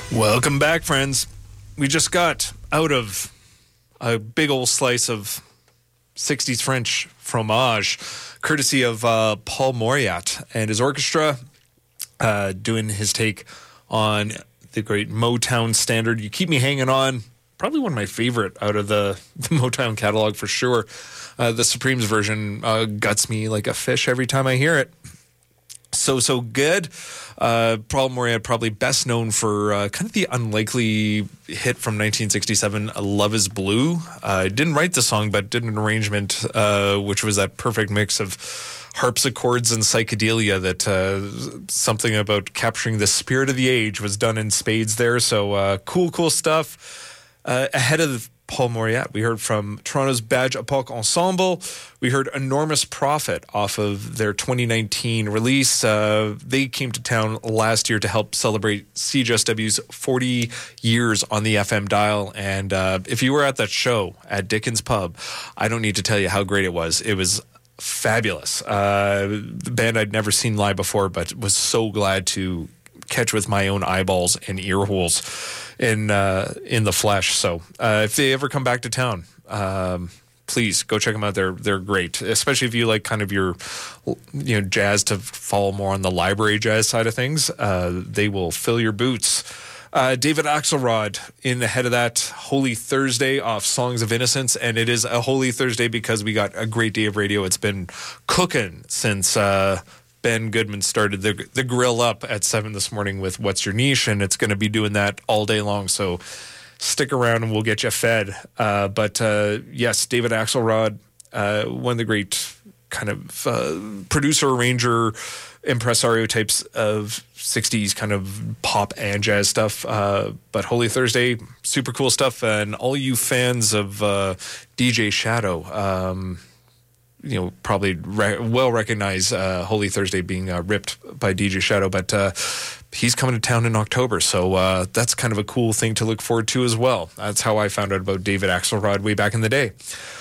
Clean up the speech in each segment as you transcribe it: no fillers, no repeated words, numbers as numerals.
Welcome back, friends. We just got out of a big old slice of 60s French fromage, courtesy of Paul Mauriat and his orchestra, doing his take on the great Motown standard, You Keep Me Hanging On. Probably one of my favorite out of the Motown catalog for sure. The Supremes version guts me like a fish every time I hear it. So good. Paul Mauriat probably best known for kind of the unlikely hit from 1967, Love is Blue. Didn't write the song, but did an arrangement, which was that perfect mix of harpsichords and psychedelia that something about capturing the spirit of the age was done in spades there. So cool stuff. Ahead of Paul Mauriat, we heard from Toronto's Badge Epoque Ensemble. We heard Enormous Profit off of their 2019 release. They came to town last year to help celebrate CJSW's 40 years on the FM dial. And if you were at that show at Dickens Pub, I don't need to tell you how great it was. It was fabulous. The band I'd never seen live before, but was so glad to catch with my own eyeballs and ear holes in the flesh. So if they ever come back to town, please go check them out. They're great, especially if you like kind of your jazz to follow more on the library jazz side of things. They will fill your boots. David Axelrod in the head of that, Holy Thursday off Songs of Innocence. And it is a Holy Thursday because we got a great day of radio. It's been cooking since Ben Goodman started the grill up at 7 this morning with What's Your Niche, and it's going to be doing that all day long. So stick around and we'll get you fed. But yes, David Axelrod, one of the great kind of producer, arranger, impresario types of 60s kind of pop and jazz stuff. But Holy Thursday, super cool stuff. And all you fans of DJ Shadow, probably well recognize Holy Thursday being ripped by DJ Shadow, but he's coming to town in October, so that's kind of a cool thing to look forward to as well. That's how I found out about David Axelrod way back in the day.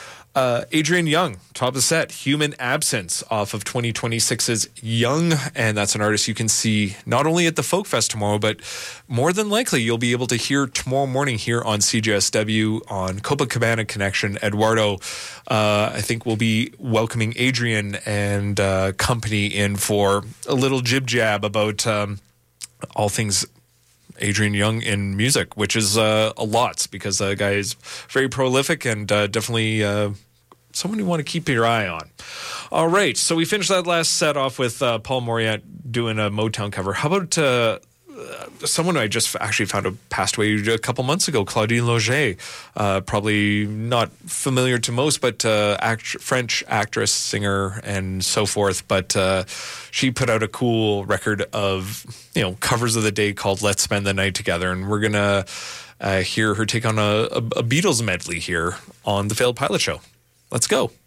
Adrian Young, top of the set, Human Absence off of 2026's Young, and that's an artist you can see not only at the Folk Fest tomorrow, but more than likely you'll be able to hear tomorrow morning here on CJSW on Copacabana Connection. Eduardo, I think, will be welcoming Adrian and company in for a little jib-jab about all things Adrian Young in music, which is a lot because the guy is very prolific and definitely someone you want to keep your eye on. All right, so we finished that last set off with Paul Mauriat doing a Motown cover. How about someone I just actually found out passed away a couple months ago, Claudine Lauget, probably not familiar to most, but French actress, singer, and so forth. But she put out a cool record of covers of the day called "Let's Spend the Night Together," and we're gonna hear her take on a Beatles medley here on the Failed Pilot Show. Let's go.